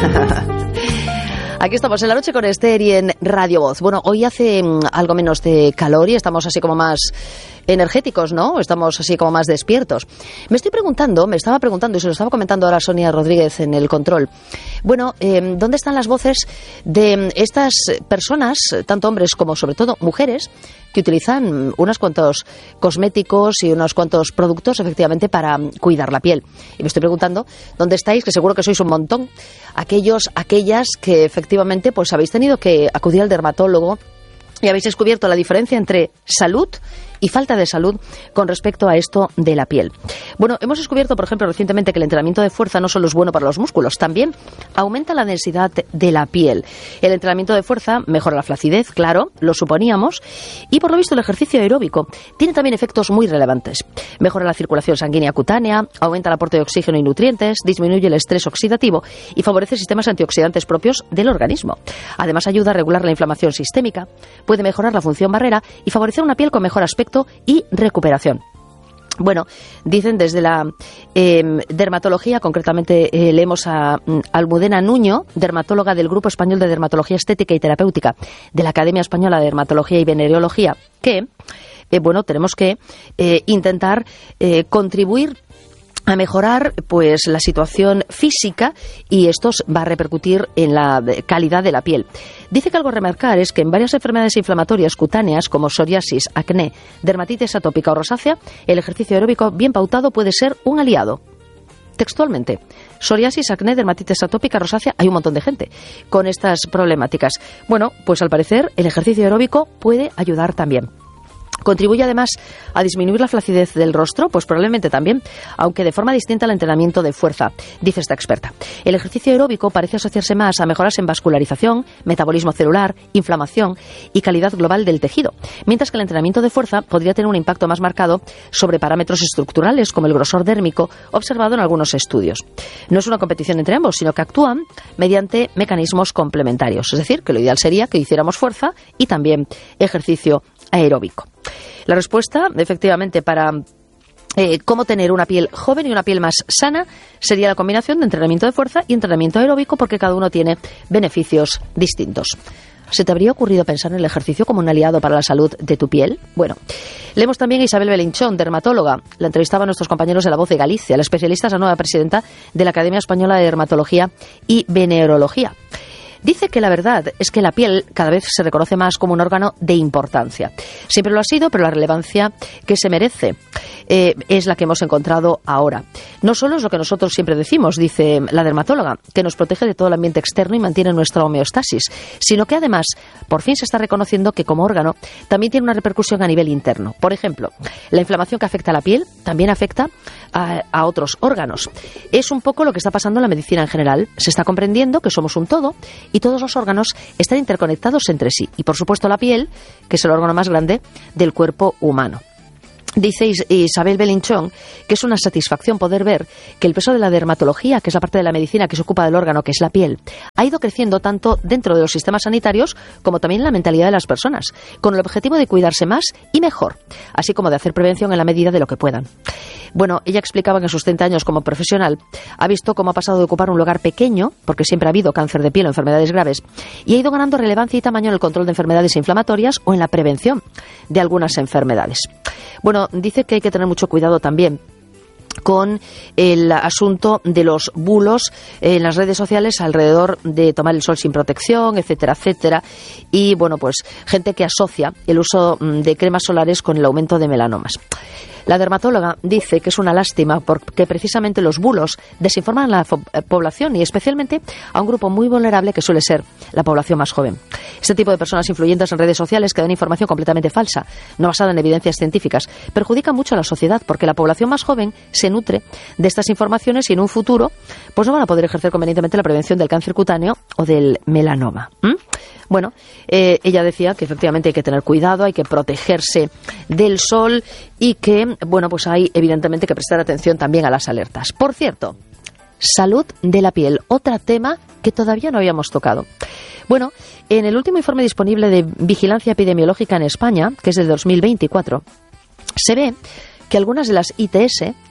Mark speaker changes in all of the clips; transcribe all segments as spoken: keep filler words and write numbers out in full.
Speaker 1: Aquí estamos en La Noche con Esther y en Radio Voz. Bueno, hoy hace um, algo menos de calor y estamos así como más energéticos, ¿no? Estamos así como más despiertos. Me estoy preguntando, me estaba preguntando, y se lo estaba comentando ahora Sonia Rodríguez en el control. Bueno, eh, ¿dónde están las voces de estas personas, tanto hombres como sobre todo mujeres, que utilizan unos cuantos cosméticos y unos cuantos productos efectivamente para cuidar la piel? Y me estoy preguntando, ¿dónde estáis? Que seguro que sois un montón. Aquellos, aquellas que efectivamente pues habéis tenido que acudir al dermatólogo y habéis descubierto la diferencia entre salud y falta de salud con respecto a esto de la piel. Bueno, hemos descubierto, por ejemplo, recientemente que el entrenamiento de fuerza no solo es bueno para los músculos, también aumenta la densidad de la piel. El entrenamiento de fuerza mejora la flacidez, claro, lo suponíamos, y por lo visto el ejercicio aeróbico tiene también efectos muy relevantes. Mejora la circulación sanguínea cutánea, aumenta el aporte de oxígeno y nutrientes, disminuye el estrés oxidativo y favorece sistemas antioxidantes propios del organismo. Además ayuda a regular la inflamación sistémica, puede mejorar la función barrera y favorecer una piel con mejor aspecto y recuperación. Bueno, dicen desde la eh, dermatología, concretamente eh, leemos a um, Almudena Nuño, dermatóloga del Grupo Español de Dermatología Estética y Terapéutica de la Academia Española de Dermatología y Venereología, que, eh, bueno, tenemos que eh, intentar eh, contribuir a mejorar pues la situación física y esto va a repercutir en la calidad de la piel. Dice que algo a remarcar es que en varias enfermedades inflamatorias cutáneas como psoriasis, acné, dermatitis atópica o rosácea, el ejercicio aeróbico bien pautado puede ser un aliado. Textualmente, psoriasis, acné, dermatitis atópica, rosácea, hay un montón de gente con estas problemáticas. Bueno, pues al parecer el ejercicio aeróbico puede ayudar también. ¿Contribuye además a disminuir la flacidez del rostro? Pues probablemente también, aunque de forma distinta al entrenamiento de fuerza, dice esta experta. El ejercicio aeróbico parece asociarse más a mejoras en vascularización, metabolismo celular, inflamación y calidad global del tejido, mientras que el entrenamiento de fuerza podría tener un impacto más marcado sobre parámetros estructurales como el grosor dérmico observado en algunos estudios. No es una competición entre ambos, sino que actúan mediante mecanismos complementarios, es decir, que lo ideal sería que hiciéramos fuerza y también ejercicio aeróbico. La respuesta, efectivamente, para eh, cómo tener una piel joven y una piel más sana sería la combinación de entrenamiento de fuerza y entrenamiento aeróbico, porque cada uno tiene beneficios distintos. ¿Se te habría ocurrido pensar en el ejercicio como un aliado para la salud de tu piel? Bueno, leemos también a Isabel Belinchón, dermatóloga. La entrevistaba a nuestros compañeros de La Voz de Galicia. La especialista es la nueva presidenta de la Academia Española de Dermatología y Venereología. Dice que la verdad es que la piel cada vez se reconoce más como un órgano de importancia. Siempre lo ha sido, pero la relevancia que se merece eh, es la que hemos encontrado ahora. No solo es lo que nosotros siempre decimos, dice la dermatóloga, que nos protege de todo el ambiente externo y mantiene nuestra homeostasis, sino que además, por fin se está reconociendo que como órgano también tiene una repercusión a nivel interno. Por ejemplo, la inflamación que afecta a la piel también afecta a, a otros órganos. Es un poco lo que está pasando en la medicina en general. Se está comprendiendo que somos un todo y todos los órganos están interconectados entre sí. Y, por supuesto, la piel, que es el órgano más grande del cuerpo humano. Dice Isabel Belinchón que es una satisfacción poder ver que el peso de la dermatología, que es la parte de la medicina que se ocupa del órgano, que es la piel, ha ido creciendo tanto dentro de los sistemas sanitarios como también en la mentalidad de las personas, con el objetivo de cuidarse más y mejor, así como de hacer prevención en la medida de lo que puedan. Bueno, ella explicaba que en sus treinta años como profesional ha visto cómo ha pasado de ocupar un lugar pequeño, porque siempre ha habido cáncer de piel o enfermedades graves, y ha ido ganando relevancia y tamaño en el control de enfermedades inflamatorias o en la prevención de algunas enfermedades. Bueno, dice que hay que tener mucho cuidado también con el asunto de los bulos en las redes sociales alrededor de tomar el sol sin protección, etcétera, etcétera. Y, bueno, pues gente que asocia el uso de cremas solares con el aumento de melanomas. La dermatóloga dice que es una lástima porque precisamente los bulos desinforman a la población y especialmente a un grupo muy vulnerable que suele ser la población más joven. Este tipo de personas influyentes en redes sociales que dan información completamente falsa, no basada en evidencias científicas, perjudica mucho a la sociedad porque la población más joven se nutre de estas informaciones y en un futuro pues no van a poder ejercer convenientemente la prevención del cáncer cutáneo o del melanoma. ¿Mm? Bueno, eh, ella decía que efectivamente hay que tener cuidado, hay que protegerse del sol y que, bueno, pues hay evidentemente que prestar atención también a las alertas. Por cierto, salud de la piel, otro tema que todavía no habíamos tocado. Bueno, en el último informe disponible de vigilancia epidemiológica en España, que es del dos mil veinticuatro, se ve que algunas de las I T S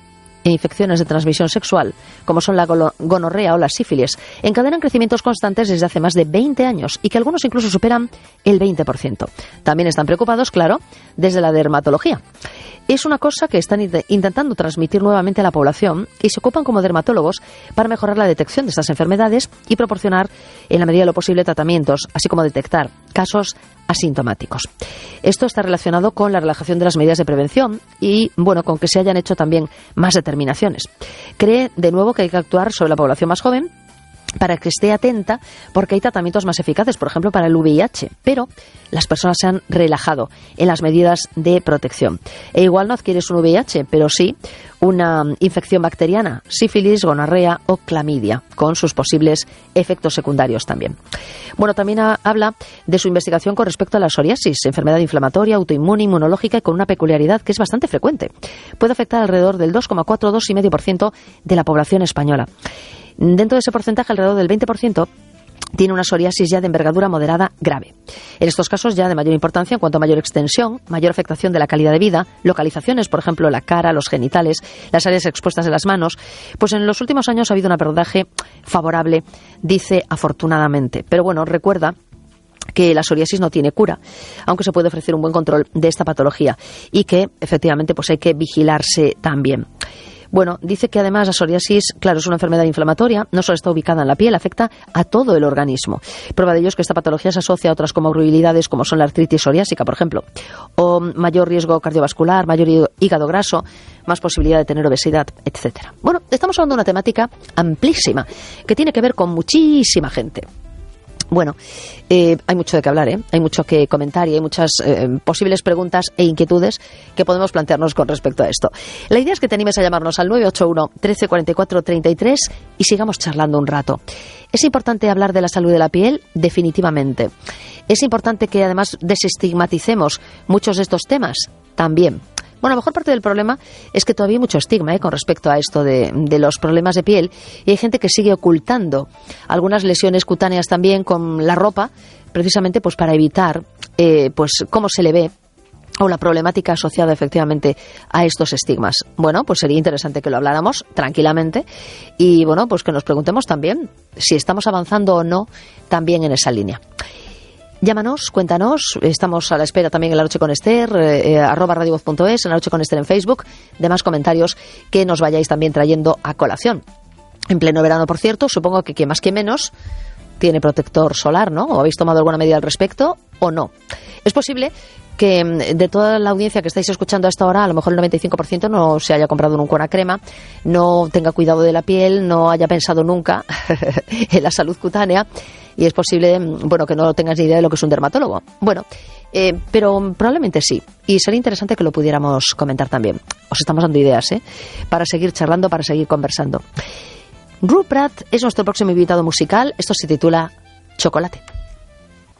Speaker 1: e infecciones de transmisión sexual, como son la gonorrea o la sífilis, encadenan crecimientos constantes desde hace más de veinte años y que algunos incluso superan el veinte por ciento. También están preocupados, claro, desde la dermatología. Es una cosa que están intentando transmitir nuevamente a la población y se ocupan como dermatólogos para mejorar la detección de estas enfermedades y proporcionar, en la medida de lo posible, tratamientos, así como detectar casos asintomáticos. Esto está relacionado con la relajación de las medidas de prevención y, bueno, con que se hayan hecho también más determinaciones. Cree, de nuevo, que hay que actuar sobre la población más joven para que esté atenta, porque hay tratamientos más eficaces, por ejemplo, para el V I H, pero las personas se han relajado en las medidas de protección. E igual no adquieres un V I H, pero sí una infección bacteriana, sífilis, gonorrea o clamidia, con sus posibles efectos secundarios también. Bueno, también ha, habla de su investigación con respecto a la psoriasis, enfermedad inflamatoria, autoinmune, inmunológica y con una peculiaridad que es bastante frecuente. Puede afectar alrededor del dos coma cuatro a dos coma cinco por ciento de la población española. Dentro de ese porcentaje, alrededor del veinte por ciento tiene una psoriasis ya de envergadura moderada grave. En estos casos ya de mayor importancia en cuanto a mayor extensión, mayor afectación de la calidad de vida, localizaciones, por ejemplo, la cara, los genitales, las áreas expuestas de las manos, pues en los últimos años ha habido un abordaje favorable, dice afortunadamente. Pero bueno, recuerda que la psoriasis no tiene cura, aunque se puede ofrecer un buen control de esta patología y que efectivamente pues hay que vigilarse también. Bueno, dice que además la psoriasis, claro, es una enfermedad inflamatoria, no solo está ubicada en la piel, afecta a todo el organismo. Prueba de ello es que esta patología se asocia a otras comorbilidades como son la artritis psoriásica, por ejemplo, o mayor riesgo cardiovascular, mayor hígado graso, más posibilidad de tener obesidad, etcétera. Bueno, estamos hablando de una temática amplísima que tiene que ver con muchísima gente. Bueno, eh, hay mucho de qué hablar, ¿eh? Hay mucho que comentar y hay muchas eh, posibles preguntas e inquietudes que podemos plantearnos con respecto a esto. La idea es que te animes a llamarnos al nueve ocho uno, trece cuarenta y cuatro, treinta y tres y sigamos charlando un rato. ¿Es importante hablar de la salud de la piel? Definitivamente. ¿Es importante que además desestigmaticemos muchos de estos temas? También. Bueno, a lo mejor parte del problema es que todavía hay mucho estigma ¿eh? con respecto a esto de, de los problemas de piel y hay gente que sigue ocultando algunas lesiones cutáneas también con la ropa, precisamente pues para evitar eh, pues cómo se le ve o la problemática asociada efectivamente a estos estigmas. Bueno, pues sería interesante que lo habláramos tranquilamente y bueno, pues que nos preguntemos también si estamos avanzando o no también en esa línea. Llámanos, cuéntanos, estamos a la espera también en La Noche con Esther, eh, arroba radiovoz punto es, en La Noche con Esther en Facebook, demás comentarios que nos vayáis también trayendo a colación. En pleno verano, por cierto, supongo que quien más que menos tiene protector solar, ¿no? ¿O habéis tomado alguna medida al respecto o no? Es posible que de toda la audiencia que estáis escuchando a esta hora, a lo mejor el noventa y cinco por ciento no se haya comprado nunca una crema, no tenga cuidado de la piel, no haya pensado nunca en la salud cutánea y es posible, bueno, que no tengas ni idea de lo que es un dermatólogo. Bueno, eh, pero probablemente sí y sería interesante que lo pudiéramos comentar también. Os estamos dando ideas, ¿eh? Para seguir charlando, para seguir conversando. Rupert es nuestro próximo invitado musical. Esto se titula Chocolate.